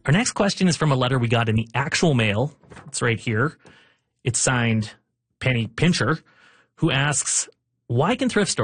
Our next question is from a letter we got in the actual mail. It's right here. It's signed Penny Pincher, who asks, why can thrift stores